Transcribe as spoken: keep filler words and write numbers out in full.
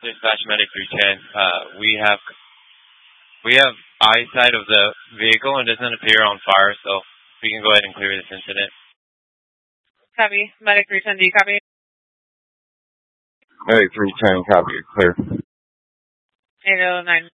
Dispatch Medic three ten. Uh, we have we have eyesight of the vehicle and doesn't appear on fire, so we can go ahead and clear this incident. Copy. Medic three ten, do you copy? Medic three ten, copy. Clear. eight oh nine.